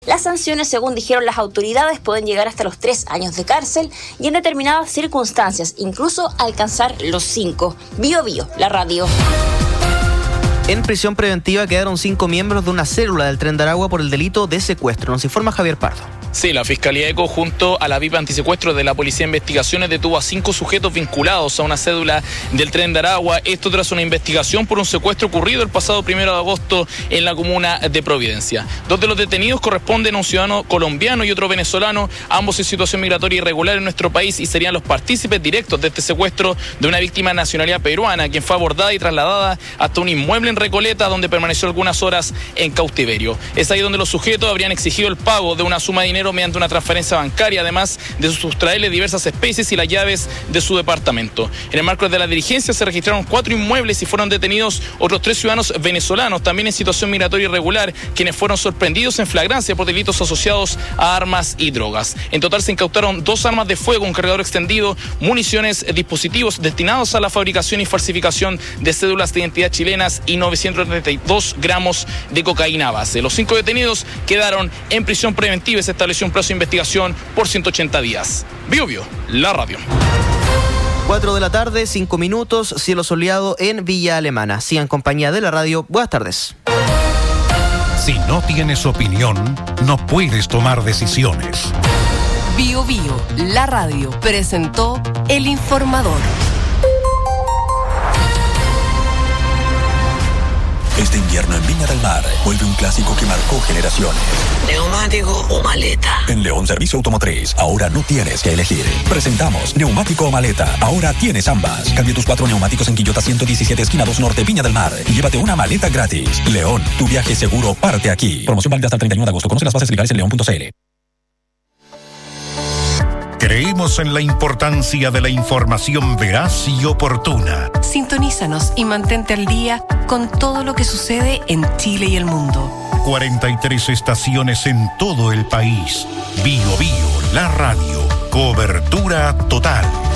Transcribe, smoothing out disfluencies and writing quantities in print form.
Las sanciones, según dijeron las autoridades, pueden llegar hasta los 3 años de cárcel y en determinadas circunstancias incluso alcanzar los 5. Bio Bio, la radio. En prisión preventiva quedaron 5 miembros de una célula del Tren de Aragua por el delito de secuestro. Nos informa Javier Pardo. Sí, la Fiscalía ECO junto a la VIP Antisecuestro de la Policía de Investigaciones detuvo a 5 sujetos vinculados a una cédula del Tren de Aragua. Esto tras una investigación por un secuestro ocurrido el pasado 1 de agosto en la comuna de Providencia. 2 de los detenidos corresponden a un ciudadano colombiano y otro venezolano, ambos en situación migratoria irregular en nuestro país y serían los partícipes directos de este secuestro de una víctima de nacionalidad peruana, quien fue abordada y trasladada hasta un inmueble en Recoleta, donde permaneció algunas horas en cautiverio. Es ahí donde los sujetos habrían exigido el pago de una suma de dinero mediante una transferencia bancaria, además de sustraerle diversas especies y las llaves de su departamento. En el marco de la diligencia se registraron 4 inmuebles y fueron detenidos otros 3 ciudadanos venezolanos, también en situación migratoria irregular, quienes fueron sorprendidos en flagrancia por delitos asociados a armas y drogas. En total se incautaron 2 armas de fuego, un cargador extendido, municiones, dispositivos destinados a la fabricación y falsificación de cédulas de identidad chilenas y 932 gramos de cocaína base. Los 5 detenidos quedaron en prisión preventiva y se estableció un plazo de investigación por 180 días. Bio Bio, la radio. 4 de la tarde, 5 minutos, cielo soleado en Villa Alemana. Sigan en compañía de la radio. Buenas tardes. Si no tienes opinión, no puedes tomar decisiones. Bio Bio, la radio, presentó El Informador. Este invierno en Viña del Mar vuelve un clásico que marcó generaciones. ¿Neumático o maleta? En León Servicio Automotriz, ahora no tienes que elegir. Presentamos neumático o maleta. Ahora tienes ambas. Cambia tus 4 neumáticos en Quillota 117, esquina 2 Norte, Viña del Mar. Y llévate una maleta gratis. León, tu viaje seguro parte aquí. Promoción válida hasta el 31 de agosto. Conoce las bases legales en león.cl. Creemos en la importancia de la información veraz y oportuna. Sintonízanos y mantente al día con todo lo que sucede en Chile y el mundo. 43 estaciones en todo el país. Bio Bio, la radio. Cobertura total.